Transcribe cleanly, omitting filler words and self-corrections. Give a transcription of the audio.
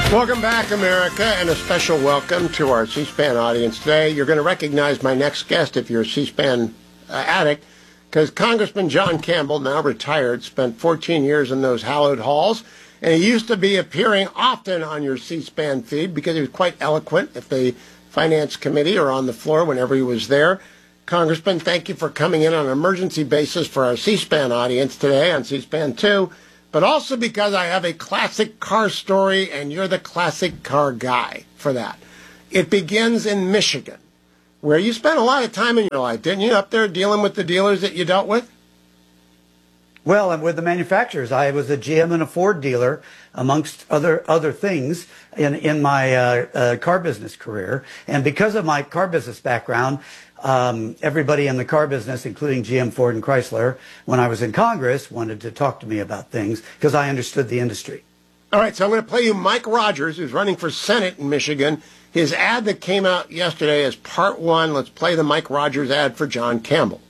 Welcome back, America, and a special welcome to our C-SPAN audience today. You're going to recognize my next guest if you're a C-SPAN addict, because Congressman John Campbell, now retired, spent 14 years in those hallowed halls, and he used to be appearing often on your C-SPAN feed because he was quite eloquent at the Finance Committee or on the floor whenever he was there. Congressman, thank you for coming in on an emergency basis for our C-SPAN audience today on C-SPAN 2. But also because I have a classic car story, and you're the classic car guy for that. It begins in Michigan, where you spent a lot of time in your life, didn't you, up there dealing with the dealers that you dealt with? Well, and with the manufacturers. I was a GM and a Ford dealer, amongst other things, in my car business career. And because of my car business background, everybody in the car business, including GM, Ford, and Chrysler, when I was in Congress, wanted to talk to me about things because I understood the industry. All right, so I'm going to play you Mike Rogers, who's running for Senate in Michigan. His ad that came out yesterday is part one. Let's play the Mike Rogers ad for John Campbell.